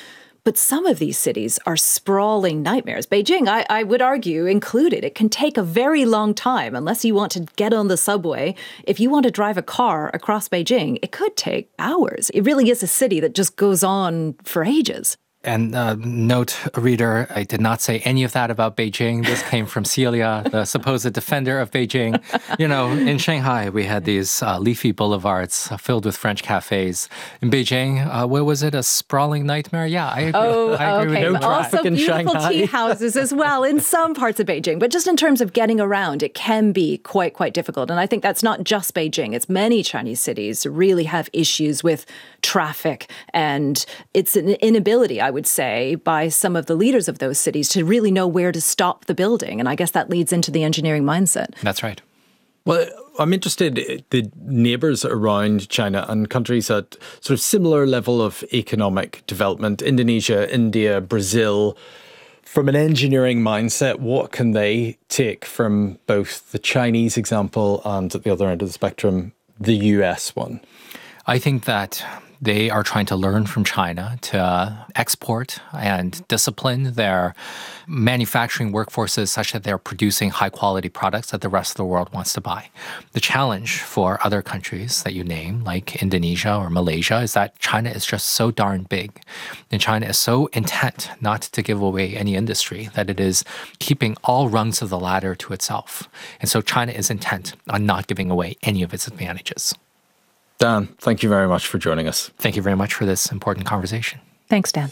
But some of these cities are sprawling nightmares. Beijing, I, I would argue, included. It can take a very long time unless you want to get on the subway. If you want to drive a car across Beijing, it could take hours. It really is a city that just goes on for ages. And uh, note, reader, I did not say any of that about Beijing. This came from Celia, the supposed defender of Beijing. You know, in Shanghai, we had these uh, leafy boulevards uh, filled with French cafes. In Beijing, uh, where was it? A sprawling nightmare? Yeah, I agree. Oh, I agree okay. with no Also in beautiful Shanghai. tea houses as well in some parts of Beijing. But just in terms of getting around, it can be quite, quite difficult. And I think that's not just Beijing. It's many Chinese cities really have issues with traffic. And it's an inability, I would say, by some of the leaders of those cities to really know where to stop the building. And I guess that leads into the engineering mindset. That's right. Well, I'm interested the neighbours around China and countries at sort of similar level of economic development, Indonesia, India, Brazil. From an engineering mindset, what can they take from both the Chinese example and at the other end of the spectrum, the U S one? I think that they are trying to learn from China to export and discipline their manufacturing workforces such that they're producing high-quality products that the rest of the world wants to buy. The challenge for other countries that you name, like Indonesia or Malaysia, is that China is just so darn big. And China is so intent not to give away any industry that it is keeping all rungs of the ladder to itself. And so China is intent on not giving away any of its advantages. Dan, thank you very much for joining us. Thank you very much for this important conversation. Thanks, Dan.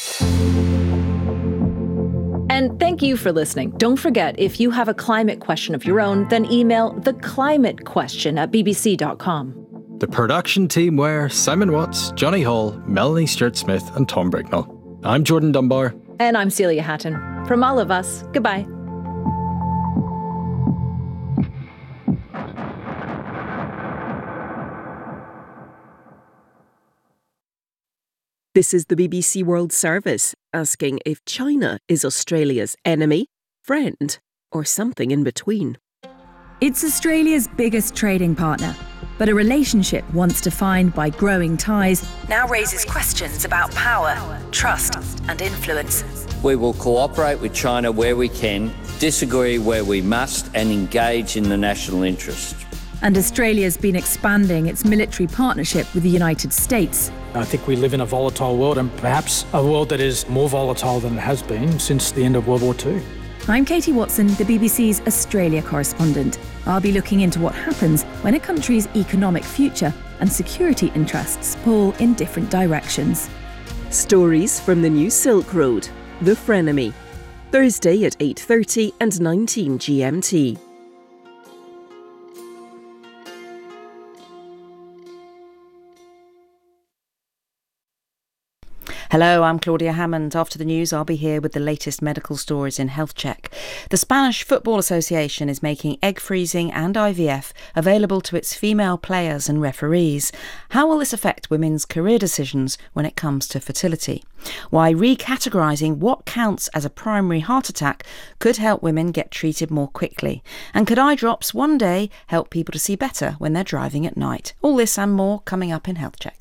And thank you for listening. Don't forget, if you have a climate question of your own, then email the climate question at b b c dot com. The production team were Simon Watts, Johnny Hall, Melanie Stewart-Smith and Tom Bricknell. I'm Jordan Dunbar. And I'm Celia Hatton. From all of us, goodbye. This is the B B C World Service, asking if China is Australia's enemy, friend, or something in between. It's Australia's biggest trading partner, but a relationship once defined by growing ties now raises questions about power, trust, and influence. We will cooperate with China where we can, disagree where we must, and engage in the national interest. And Australia's been expanding its military partnership with the United States. I think we live in a volatile world, and perhaps a world that is more volatile than it has been since the end of World War Two. I'm Katie Watson, the B B C's Australia correspondent. I'll be looking into what happens when a country's economic future and security interests pull in different directions. Stories from the new Silk Road, The Frenemy. Thursday at eight thirty and nineteen G M T. Hello, I'm Claudia Hammond. After the news, I'll be here with the latest medical stories in Health Check. The Spanish Football Association is making egg freezing and I V F available to its female players and referees. How will this affect women's career decisions when it comes to fertility? Why recategorising what counts as a primary heart attack could help women get treated more quickly. And could eye drops one day help people to see better when they're driving at night? All this and more coming up in Health Check.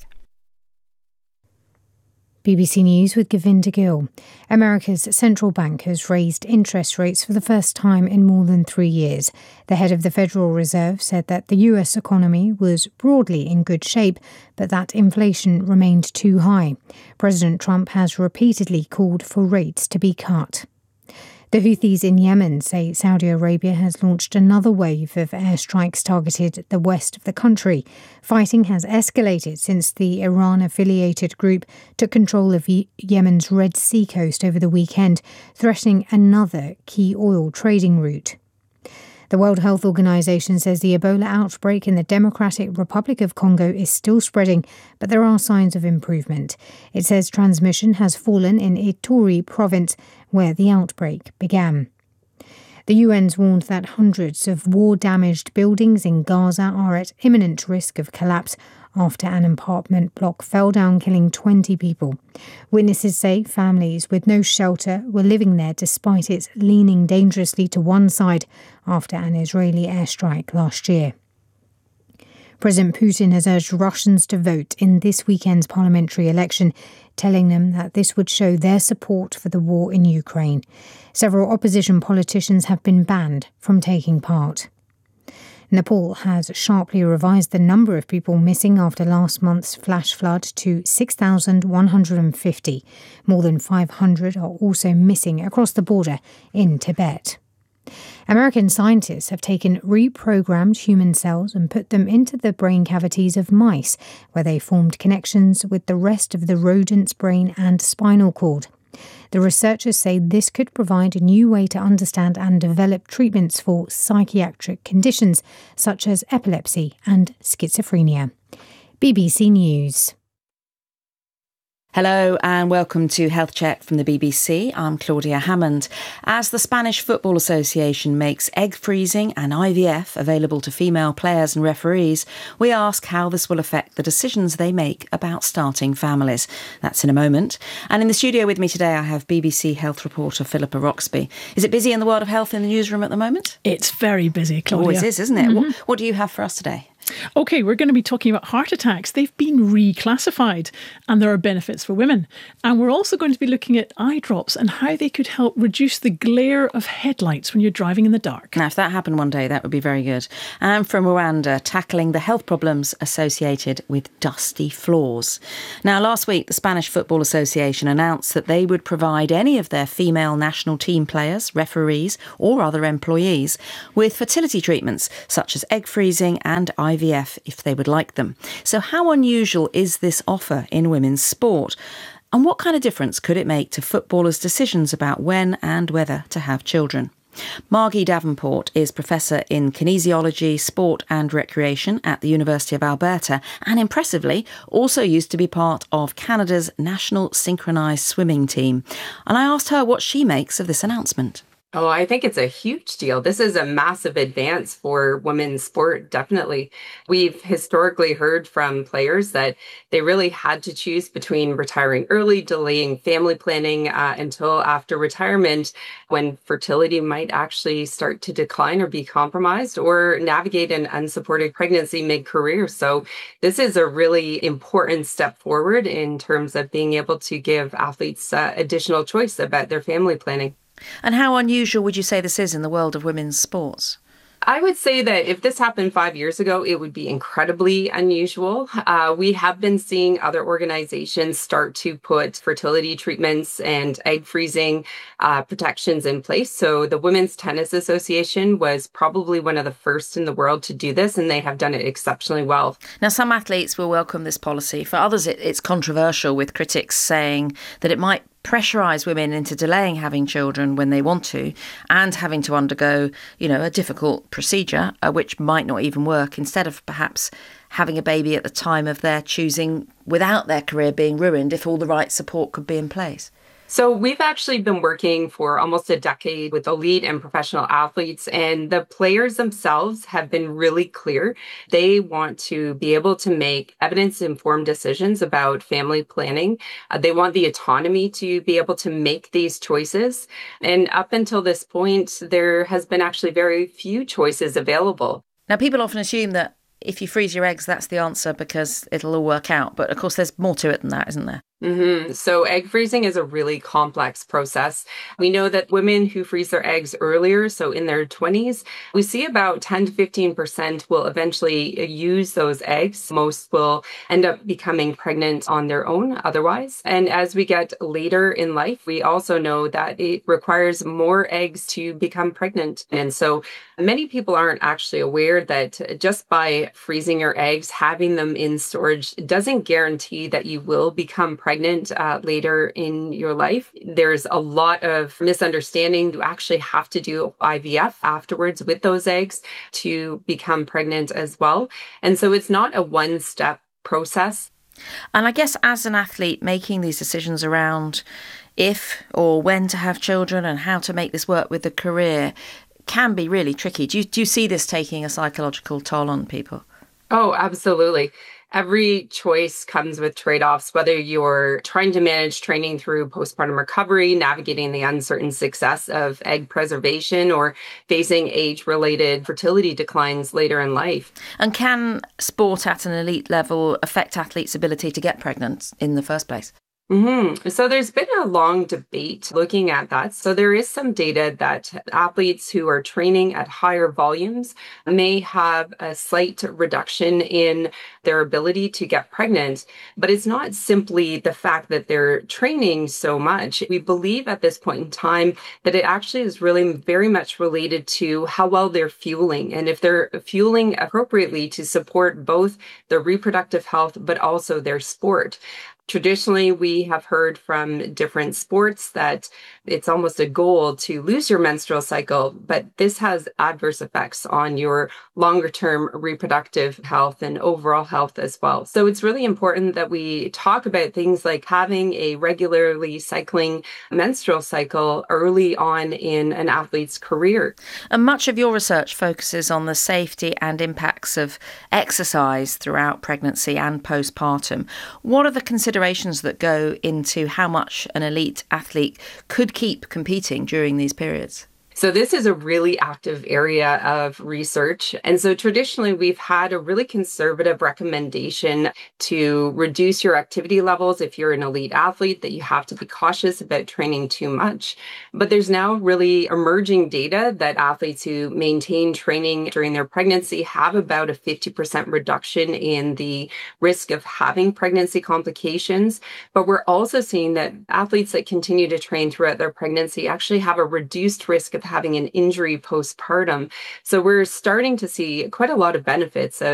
B B C News with Govinda Gill. America's central bank has raised interest rates for the first time in more than three years. The head of the Federal Reserve said that the U S economy was broadly in good shape, but that inflation remained too high. President Trump has repeatedly called for rates to be cut. The Houthis in Yemen say Saudi Arabia has launched another wave of airstrikes targeted at the west of the country. Fighting has escalated since the Iran-affiliated group took control of Yemen's Red Sea coast over the weekend, threatening another key oil trading route. The World Health Organization says the Ebola outbreak in the Democratic Republic of Congo is still spreading, but there are signs of improvement. It says transmission has fallen in Ituri province, where the outbreak began. The U N's warned that hundreds of war-damaged buildings in Gaza are at imminent risk of collapse after an apartment block fell down, killing twenty people. Witnesses say families with no shelter were living there despite its leaning dangerously to one side after an Israeli airstrike last year. President Putin has urged Russians to vote in this weekend's parliamentary election, telling them that this would show their support for the war in Ukraine. Several opposition politicians have been banned from taking part. Nepal has sharply revised the number of people missing after last month's flash flood to six thousand one hundred fifty. More than five hundred are also missing across the border in Tibet. American scientists have taken reprogrammed human cells and put them into the brain cavities of mice, where they formed connections with the rest of the rodent's brain and spinal cord. The researchers say this could provide a new way to understand and develop treatments for psychiatric conditions such as epilepsy and schizophrenia. B B C News. Hello and welcome to Health Check from the B B C. I'm Claudia Hammond. As the Spanish Football Association makes egg freezing and I V F available to female players and referees, we ask how this will affect the decisions they make about starting families. That's in a moment. And in the studio with me today, I have B B C health reporter Philippa Roxby. Is it busy in the world of health in the newsroom at the moment? It's very busy, Claudia. Always is, isn't it? Mm-hmm. What, what do you have for us today? OK, we're going to be talking about heart attacks. They've been reclassified and there are benefits for women. And we're also going to be looking at eye drops and how they could help reduce the glare of headlights when you're driving in the dark. Now, if that happened one day, that would be very good. And from Rwanda, tackling the health problems associated with dusty floors. Now, last week, the Spanish Football Association announced that they would provide any of their female national team players, referees or other employees with fertility treatments such as egg freezing and I V F if they would like them. So how unusual is this offer in women's sport? And what kind of difference could it make to footballers' decisions about when and whether to have children? Margie Davenport is Professor in Kinesiology, Sport and Recreation at the University of Alberta and, impressively, also used to be part of Canada's national synchronised swimming team. And I asked her what she makes of this announcement. Oh, I think it's a huge deal. This is a massive advance for women's sport, definitely. We've historically heard from players that they really had to choose between retiring early, delaying family planning uh, until after retirement, when fertility might actually start to decline or be compromised, or navigate an unsupported pregnancy mid-career. So this is a really important step forward in terms of being able to give athletes uh, additional choice about their family planning. And how unusual would you say this is in the world of women's sports? I would say that if this happened five years ago, it would be incredibly unusual. Uh, we have been seeing other organizations start to put fertility treatments and egg freezing uh, protections in place. So the Women's Tennis Association was probably one of the first in the world to do this, and they have done it exceptionally well. Now, some athletes will welcome this policy. For others, it, it's controversial, with critics saying that it might pressurise women into delaying having children when they want to and having to undergo, you know, a difficult procedure, uh, which might not even work, instead of perhaps having a baby at the time of their choosing without their career being ruined if all the right support could be in place. So we've actually been working for almost a decade with elite and professional athletes, and the players themselves have been really clear. They want to be able to make evidence-informed decisions about family planning. Uh, they want the autonomy to be able to make these choices. And up until this point, there has been actually very few choices available. Now, people often assume that if you freeze your eggs, that's the answer because it'll all work out. But of course, there's more to it than that, isn't there? Mm-hmm. So egg freezing is a really complex process. We know that women who freeze their eggs earlier, so in their twenties, we see about ten to fifteen percent will eventually use those eggs. Most will end up becoming pregnant on their own otherwise. And as we get later in life, we also know that it requires more eggs to become pregnant. And so many people aren't actually aware that just by freezing your eggs, having them in storage, doesn't guarantee that you will become pregnant. pregnant uh, later in your life. There's a lot of misunderstanding. You actually have to do I V F afterwards with those eggs to become pregnant as well. And so it's not a one-step process. And I guess as an athlete, making these decisions around if or when to have children and how to make this work with a career can be really tricky. Do you, do you see this taking a psychological toll on people? Oh, absolutely. Every choice comes with trade-offs, whether you're trying to manage training through postpartum recovery, navigating the uncertain success of egg preservation, or facing age-related fertility declines later in life. And can sport at an elite level affect athletes' ability to get pregnant in the first place? Mm-hmm. So there's been a long debate looking at that. So there is some data that athletes who are training at higher volumes may have a slight reduction in their ability to get pregnant, but it's not simply the fact that they're training so much. We believe at this point in time that it actually is really very much related to how well they're fueling, and if they're fueling appropriately to support both their reproductive health, but also their sport. Traditionally, we have heard from different sports that it's almost a goal to lose your menstrual cycle, but this has adverse effects on your longer-term reproductive health and overall health as well. So it's really important that we talk about things like having a regularly cycling menstrual cycle early on in an athlete's career. And much of your research focuses on the safety and impacts of exercise throughout pregnancy and postpartum. What are the considerations that go into how much an elite athlete could keep competing during these periods? So this is a really active area of research. And so traditionally, we've had a really conservative recommendation to reduce your activity levels if you're an elite athlete, that you have to be cautious about training too much. But there's now really emerging data that athletes who maintain training during their pregnancy have about a fifty percent reduction in the risk of having pregnancy complications. But we're also seeing that athletes that continue to train throughout their pregnancy actually have a reduced risk of having an injury postpartum. So we're starting to see quite a lot of benefits of